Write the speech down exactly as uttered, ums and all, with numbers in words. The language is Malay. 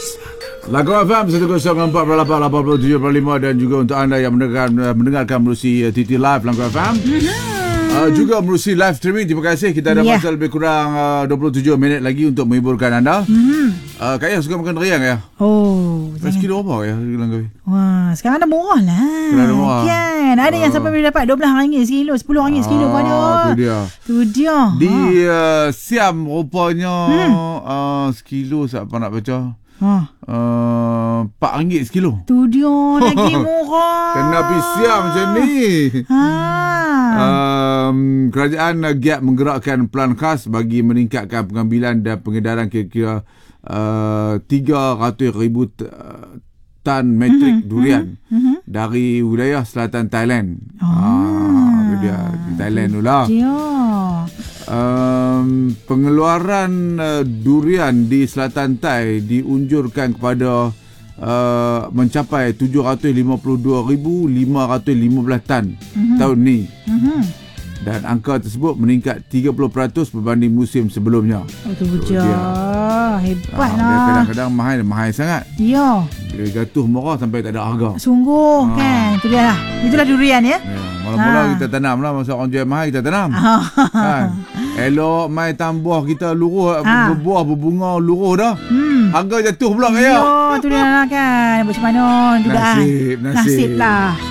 Lagu F M satu kosong empat lapan lapan puluh tujuh lima dan juga untuk anda yang mendengarkan, mendengarkan melalui T T Live Lagu F M. Uh, juga melalui live streaming. Terima kasih. Kita ada yeah. masa lebih kurang uh, dua puluh tujuh minit lagi untuk menghiburkan anda. Mm-hmm. uh, Kak Yang suka makan riang ya? Oh, berapa kilo apa ya? Wah, sekarang dah murah lah. Sekarang dah murah kan? Ada uh. yang sampai boleh dapat dua belas ringgit sekilo, sepuluh ringgit sekilo pun ada. Tu dia. Tu dia. Di uh, Siam rupanya hmm. uh, sekilo siapa nak baca? Ha. Uh, empat ringgit sekilo. Tu dia lagi murah. Kena pergi Siam macam ni. Ha. Um, kerajaan giat menggerakkan pelan khas bagi meningkatkan pengambilan dan pengedaran kira-kira uh, tiga ratus ribu t- tan metrik mm-hmm. durian mm-hmm. dari wilayah selatan Thailand. Oh. Ah, dia di Thailand tu lah. Um, pengeluaran uh, durian di selatan Thai diunjurkan kepada uh, mencapai tujuh ratus lima puluh dua ribu lima ratus lima belas tan mm-hmm. tahun ni. Mm-hmm. Dan angka tersebut meningkat tiga puluh peratus berbanding musim sebelumnya. Oh, tu je. Hebat ha, lah. Dia kadang-kadang mahal, mahal sangat. Ya. Dia jatuh murah sampai tak ada harga. Sungguh ha. kan. Itu dia lah. Itulah durian ya. ya. Mula-mula ha. kita tanam lah. Masa orang jual mahal kita tanam. kan? Elok mai tambah kita luruh. Ha. Berbuah, berbunga, luruh dah. Hmm. Harga jatuh pula kaya. Ya, tu dia lah kan. Macam mana juga. Nasib, nasib. Nasib lah.